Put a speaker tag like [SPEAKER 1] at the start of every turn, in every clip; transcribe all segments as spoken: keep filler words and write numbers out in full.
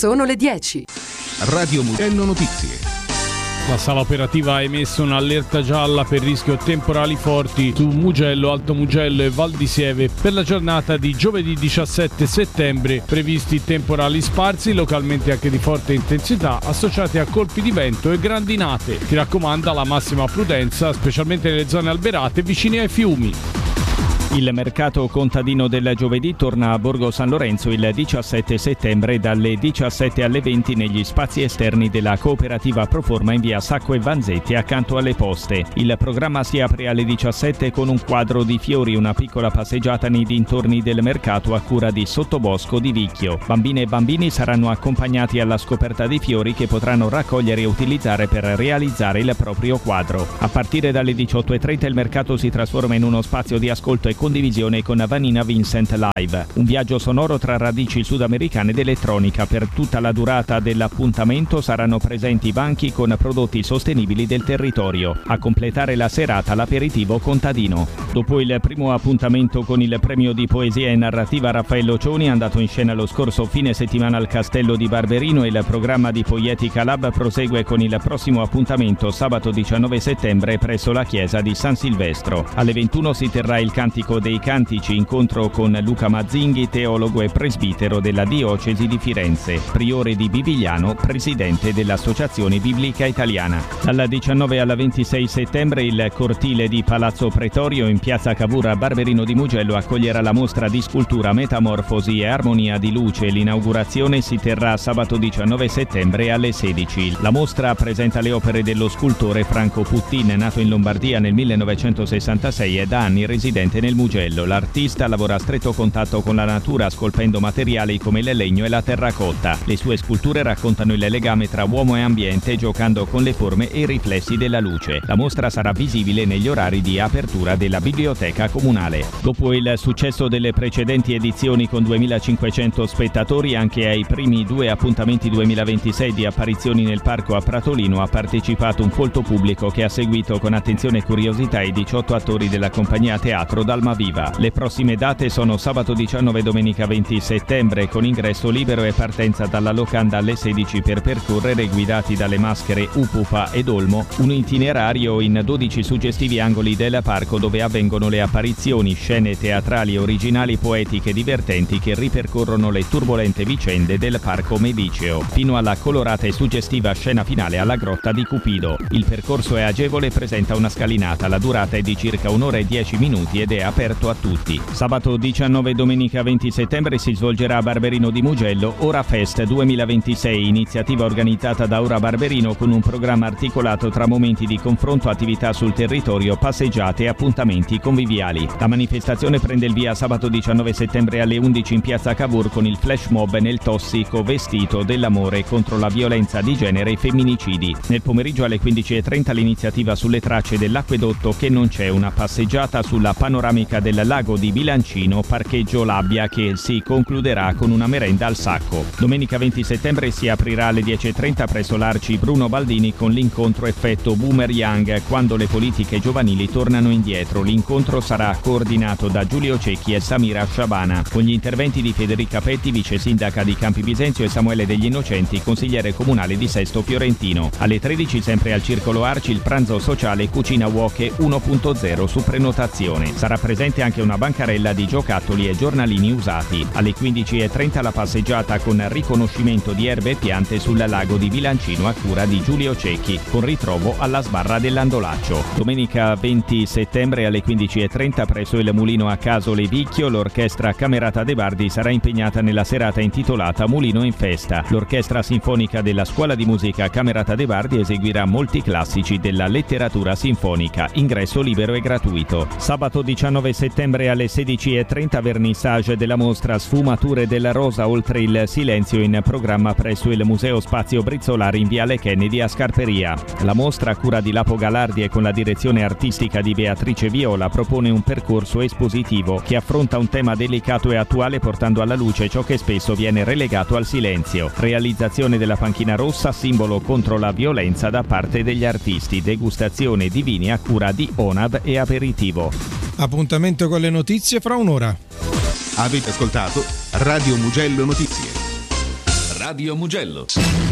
[SPEAKER 1] Sono le dieci.
[SPEAKER 2] Radio Mugello Notizie.
[SPEAKER 3] La sala operativa ha emesso un'allerta gialla per rischio temporali forti su Mugello, Alto Mugello e Val di Sieve per la giornata di giovedì diciassette settembre. Previsti temporali sparsi, localmente anche di forte intensità, associati a colpi di vento e grandinate. Si raccomanda la massima prudenza, specialmente nelle zone alberate vicine ai fiumi.
[SPEAKER 4] Il mercato contadino del giovedì torna a Borgo San Lorenzo il diciassette settembre dalle diciassette alle venti negli spazi esterni della cooperativa Proforma in via Sacco e Vanzetti accanto alle poste. Il programma si apre alle diciassette con un quadro di fiori, una piccola passeggiata nei dintorni del mercato a cura di Sottobosco di Vicchio. Bambine e bambini saranno accompagnati alla scoperta di fiori che potranno raccogliere e utilizzare per realizzare il proprio quadro. A partire dalle diciotto e trenta il mercato si trasforma in uno spazio di ascolto e condivisione con Vanina Vincent Live, un viaggio sonoro tra radici sudamericane ed elettronica. Per tutta la durata dell'appuntamento saranno presenti banchi con prodotti sostenibili del territorio. A completare la serata l'aperitivo contadino. Dopo il primo appuntamento con il premio di poesia e narrativa Raffaello Cioni, andato in scena lo scorso fine settimana al Castello di Barberino, il programma di Poietica Lab prosegue con il prossimo appuntamento sabato diciannove settembre presso la chiesa di San Silvestro. Alle ventuno si terrà il Cantico dei Cantici, incontro con Luca Mazzinghi, teologo e presbitero della diocesi di Firenze, priore di Bivigliano, presidente dell'Associazione Biblica Italiana. Dal diciannove alla ventisei settembre il cortile di Palazzo Pretorio in piazza Cavour a Barberino di Mugello accoglierà la mostra di scultura Metamorfosi e Armonia di Luce. L'inaugurazione si terrà sabato diciannove settembre alle sedici. La mostra presenta le opere dello scultore Franco Puttin, nato in Lombardia nel millenovecentosessantasei e da anni residente nel Mugello. L'artista lavora a stretto contatto con la natura, scolpendo materiali come il legno e la terracotta. Le sue sculture raccontano il legame tra uomo e ambiente, giocando con le forme e i riflessi della luce. La mostra sarà visibile negli orari di apertura della biblioteca comunale. Dopo il successo delle precedenti edizioni con duemilacinquecento spettatori, anche ai primi due appuntamenti duemilaventisei di apparizioni nel parco a Pratolino ha partecipato un folto pubblico che ha seguito con attenzione e curiosità i diciotto attori della compagnia teatro Dalmaviva. Le prossime date sono sabato diciannove e domenica venti settembre con ingresso libero e partenza dalla locanda alle sedici per percorrere, guidati dalle maschere Upupa ed Olmo, un itinerario in dodici suggestivi angoli del parco dove avvengono le apparizioni, scene teatrali originali, poetiche e divertenti che ripercorrono le turbolente vicende del parco mediceo, fino alla colorata e suggestiva scena finale alla grotta di Cupido. Il percorso è agevole e presenta una scalinata, la durata è di circa un'ora e dieci minuti ed è aperto a tutti. Sabato diciannove e domenica venti settembre si svolgerà a Barberino di Mugello Ora Fest duemilaventisei, iniziativa organizzata da Ora Barberino con un programma articolato tra momenti di confronto, attività sul territorio, passeggiate e appuntamenti conviviali. La manifestazione prende il via sabato diciannove settembre alle undici in piazza Cavour con il flash mob nel tossico vestito dell'amore contro la violenza di genere e i femminicidi. Nel pomeriggio alle quindici e trenta l'iniziativa sulle tracce dell'acquedotto Che non c'è, una passeggiata sulla panoramica del lago di Bilancino, parcheggio Labbia, che si concluderà con una merenda al sacco. Domenica venti settembre si aprirà alle dieci e trenta presso l'Arci Bruno Baldini con l'incontro effetto Boomerang, quando le politiche giovanili tornano indietro. L'incontro sarà coordinato da Giulio Cecchi e Samira Sciabana, con gli interventi di Federica Petti, vice sindaca di Campi Bisenzio, e Samuele Degli Innocenti, consigliere comunale di Sesto Fiorentino. Alle tredici, sempre al Circolo Arci, il pranzo sociale Cucina Woche uno punto zero su prenotazione. Sarà presente anche una bancarella di giocattoli e giornalini usati. Alle quindici e trenta la passeggiata con riconoscimento di erbe e piante sul lago di Bilancino a cura di Giulio Cecchi, con ritrovo alla sbarra dell'Andolaccio. Domenica venti settembre alle quindici e trenta presso il Mulino a Casole Vicchio l'orchestra Camerata de Bardi sarà impegnata nella serata intitolata Mulino in Festa. L'orchestra sinfonica della Scuola di Musica Camerata de Bardi eseguirà molti classici della letteratura sinfonica. Ingresso libero e gratuito. Sabato diciannove settembre alle sedici e trenta vernissage della mostra Sfumature della Rosa oltre il silenzio, in programma presso il Museo Spazio Brizzolari in Viale Kennedy a Scarperia. La mostra, a cura di Lapo Galardi e con la direzione artistica di Beatrice Viola, propone un percorso espositivo che affronta un tema delicato e attuale, portando alla luce ciò che spesso viene relegato al silenzio. Realizzazione della panchina rossa, simbolo contro la violenza da parte degli artisti. Degustazione di vini a cura di Onab e Aperitivo.
[SPEAKER 5] Appuntamento con le notizie fra un'ora.
[SPEAKER 2] Avete ascoltato Radio Mugello Notizie. Radio Mugello.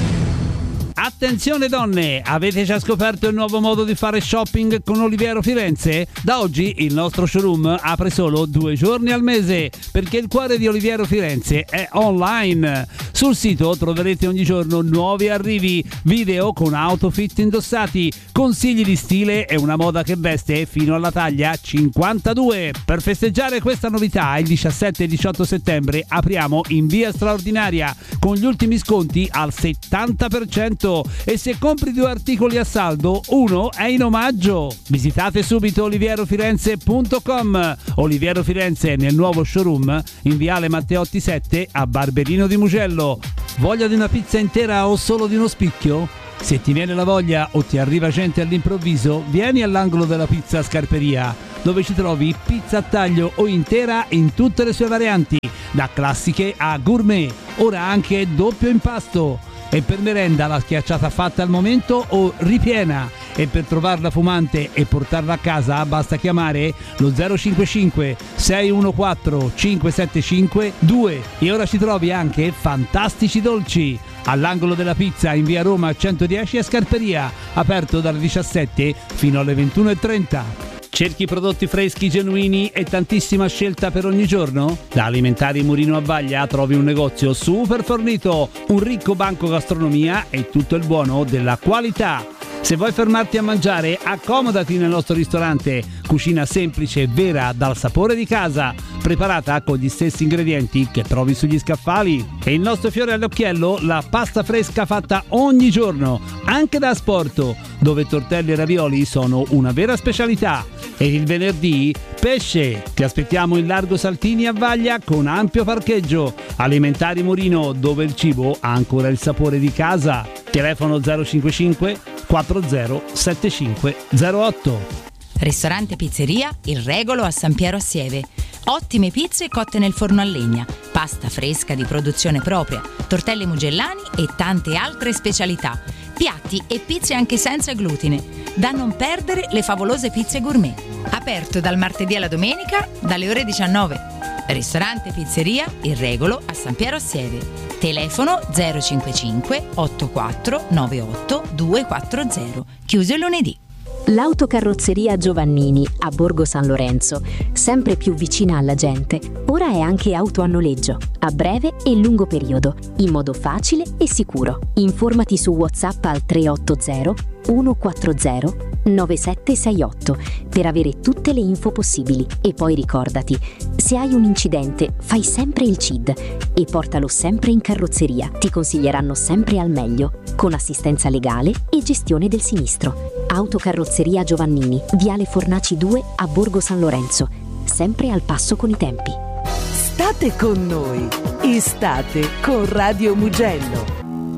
[SPEAKER 1] Attenzione donne, avete già scoperto il nuovo modo di fare shopping con Oliviero Firenze? Da oggi il nostro showroom apre solo due giorni al mese, perché il cuore di Oliviero Firenze è online. Sul sito troverete ogni giorno nuovi arrivi, video con outfit indossati, consigli di stile e una moda che veste fino alla taglia cinquantadue. Per festeggiare questa novità, il diciassette e diciotto settembre apriamo in via straordinaria con gli ultimi sconti al settanta per cento. E se compri due articoli a saldo, uno è in omaggio. Visitate subito oliviero firenze punto com. Oliviero Firenze nel nuovo showroom in viale Matteotti sette a Barberino di Mugello. Voglia di una pizza intera o solo di uno spicchio? Se ti viene la voglia o ti arriva gente all'improvviso, vieni all'angolo della pizza Scarperia, dove ci trovi pizza a taglio o intera in tutte le sue varianti, da classiche a gourmet, ora anche doppio impasto. E per merenda la schiacciata fatta al momento o ripiena, e per trovarla fumante e portarla a casa basta chiamare lo zero cinquantacinque sei uno quattro cinque sette cinque due. E ora ci trovi anche fantastici dolci all'angolo della pizza in via Roma centodieci a Scarperia, aperto dalle diciassette fino alle ventuno e trenta. Cerchi prodotti freschi, genuini e tantissima scelta per ogni giorno? Da Alimentari Murino a Vaglia trovi un negozio super fornito, un ricco banco gastronomia e tutto il buono della qualità. Se vuoi fermarti a mangiare, accomodati nel nostro ristorante. Cucina semplice e vera dal sapore di casa, preparata con gli stessi ingredienti che trovi sugli scaffali. E il nostro fiore all'occhiello, la pasta fresca fatta ogni giorno, anche da asporto, dove tortelli e ravioli sono una vera specialità. E il venerdì, pesce. Ti aspettiamo in Largo Saltini a Vaglia con ampio parcheggio. Alimentari Murino, dove il cibo ha ancora il sapore di casa. Telefono zero cinquantacinque quattro zero sette cinque zero otto.
[SPEAKER 5] Ristorante Pizzeria Il Regolo a San Piero a Sieve. Ottime pizze cotte nel forno a legna, pasta fresca di produzione propria, tortelli mugellani e tante altre specialità. Piatti e pizze anche senza glutine. Da non perdere le favolose pizze gourmet. Aperto dal martedì alla domenica dalle ore diciannove. Ristorante Pizzeria Il Regolo a San Piero a Sieve. Telefono zero cinquantacinque ottantaquattro novantotto duecentoquaranta. Chiuso il lunedì.
[SPEAKER 6] L'autocarrozzeria Giovannini a Borgo San Lorenzo, sempre più vicina alla gente, ora è anche auto a noleggio, a breve e lungo periodo, in modo facile e sicuro. Informati su WhatsApp al tre otto zero uno quattro zero nove sette sei otto per avere tutte le info possibili. E poi ricordati, se hai un incidente fai sempre il C I D e portalo sempre in carrozzeria. Ti consiglieranno sempre al meglio, con assistenza legale e gestione del sinistro. Autocarrozzeria Giovannini, Viale Fornaci due a Borgo San Lorenzo, sempre al passo con i tempi.
[SPEAKER 7] State con noi, estate con Radio Mugello.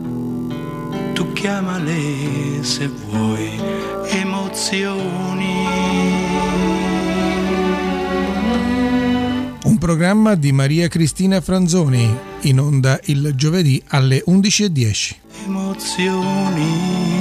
[SPEAKER 8] Tu chiamale se vuoi emozioni.
[SPEAKER 9] Un programma di Maria Cristina Franzoni, in onda il giovedì alle undici e dieci.
[SPEAKER 8] Emozioni.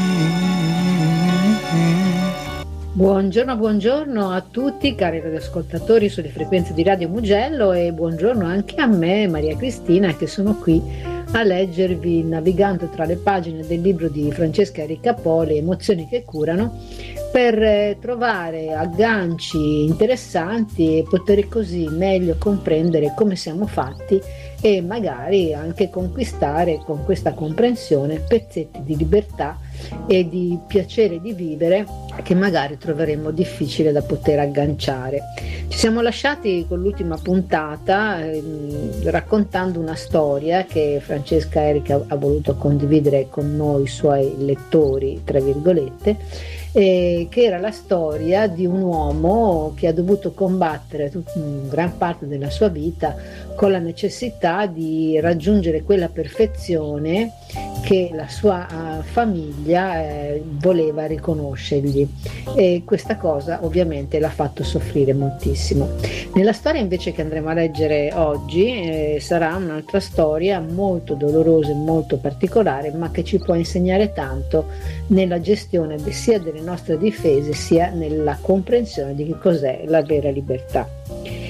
[SPEAKER 10] Buongiorno, buongiorno a tutti cari radioascoltatori sulle frequenze di Radio Mugello, e buongiorno anche a me, Maria Cristina, che sono qui a leggervi, navigando tra le pagine del libro di Francesca Enrica Poli, Emozioni che curano, per trovare agganci interessanti e poter così meglio comprendere come siamo fatti e magari anche conquistare con questa comprensione pezzetti di libertà e di piacere di vivere che magari troveremo difficile da poter agganciare. Ci siamo lasciati con l'ultima puntata eh, raccontando una storia che Francesca Enrica ha voluto condividere con noi, i suoi lettori, tra virgolette, eh, che era la storia di un uomo che ha dovuto combattere tut- gran parte della sua vita con la necessità di raggiungere quella perfezione che la sua uh, famiglia eh, voleva riconoscergli, e questa cosa ovviamente l'ha fatto soffrire moltissimo. Nella storia invece che andremo a leggere oggi eh, sarà un'altra storia molto dolorosa e molto particolare, ma che ci può insegnare tanto nella gestione de- sia delle nostre difese sia nella comprensione di che cos'è la vera libertà.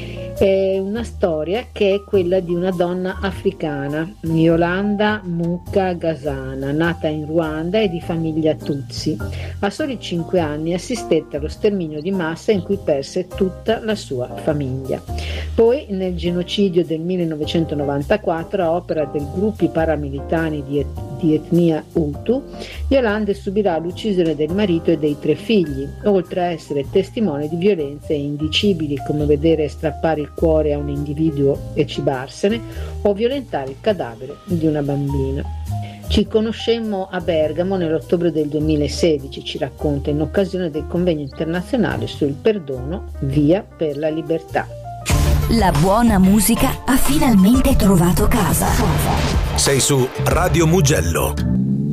[SPEAKER 10] È una storia che è quella di una donna africana, Yolanda Muka Gasana, nata in Ruanda e di famiglia Tutsi. A soli cinque anni assistette allo sterminio di massa in cui perse tutta la sua famiglia. Poi, nel genocidio del millenovecentonovantaquattro, a opera dei gruppi paramilitari di, et- di etnia Hutu, Yolanda subirà l'uccisione del marito e dei tre figli, oltre a essere testimone di violenze indicibili come vedere strappare il cuore a un individuo e cibarsene o violentare il cadavere di una bambina. Ci conoscemmo a Bergamo nell'ottobre del duemilasedici, ci racconta, in occasione del convegno internazionale sul perdono, Via per la libertà.
[SPEAKER 11] La buona musica ha finalmente trovato casa.
[SPEAKER 12] Sei su Radio Mugello.